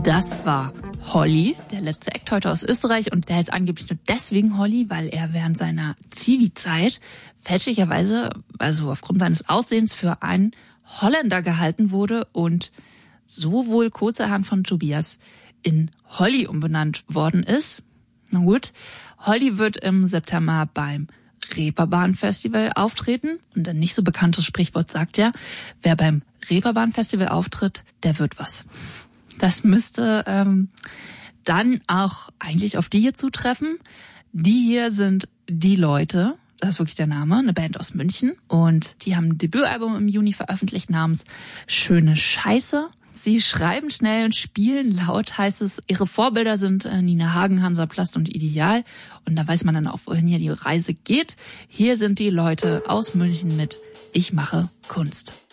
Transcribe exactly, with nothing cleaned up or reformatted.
Das war Holly, der letzte Act heute aus Österreich. Und der heißt angeblich nur deswegen Holly, weil er während seiner Zivi-Zeit fälschlicherweise, also aufgrund seines Aussehens, für einen Holländer gehalten wurde und so wohl kurzerhand von Tobias in Holly umbenannt worden ist. Na gut, Holly wird im September beim Reeperbahn-Festival auftreten. Und ein nicht so bekanntes Sprichwort sagt ja, wer beim Reeperbahn-Festival auftritt, der wird was. Das müsste ähm, dann auch eigentlich auf die hier zutreffen. Die hier sind Die Leute, das ist wirklich der Name, eine Band aus München. Und die haben ein Debütalbum im Juni veröffentlicht namens Schöne Scheiße. Sie schreiben schnell und spielen laut, heißt es. Ihre Vorbilder sind äh, Nina Hagen, Hansaplast und Ideal. Und da weiß man dann auch, wohin hier die Reise geht. Hier sind Die Leute aus München mit Ich mache Kunst.